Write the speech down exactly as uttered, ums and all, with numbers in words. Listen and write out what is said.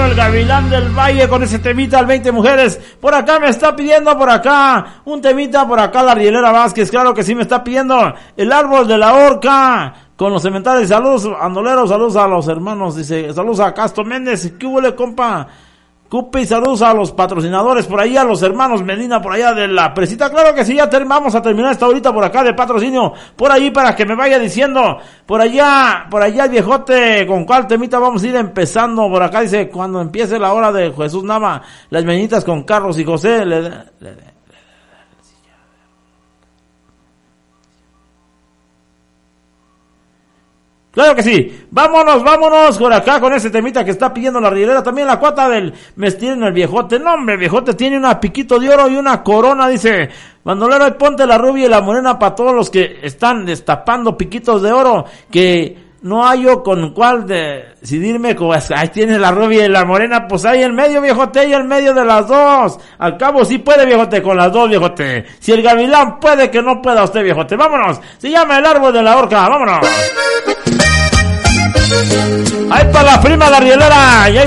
el Gavilán del Valle con ese temita al veinte mujeres. Por acá me está pidiendo, por acá, un temita, por acá la Rielera Vázquez, claro que sí me está pidiendo el árbol de la horca. Con los cementarios, saludos, andoleros, saludos a los hermanos, dice, saludos a Castro Méndez, ¿qué huele, compa? Cupe y saludos a los patrocinadores por ahí, a los hermanos Medina por allá de la presita. Claro que sí, ya ter- vamos a terminar esta horita por acá de patrocinio, por ahí para que me vaya diciendo, por allá, por allá el viejote, con cuál temita vamos a ir empezando. Por acá dice, cuando empiece la hora de Jesús Nava, las mañanitas con Carlos y José, le, le, le, claro que sí, vámonos, vámonos por acá con ese temita que está pidiendo la Rielera, también la cuata del Mestín el viejote. No hombre, el viejote tiene una piquito de oro y una corona, dice, bandolero, y ponte la rubia y la morena para todos los que están destapando piquitos de oro, que no hallo con cuál decidirme, pues ahí tienes la rubia y la morena, pues ahí en medio, viejote, ahí en medio de las dos. Al cabo sí puede, viejote, con las dos, viejote. Si el Gavilán puede, que no pueda usted, viejote. Vámonos, se llama el árbol de la horca, vámonos. Ahí para la prima la Rielera, y ahí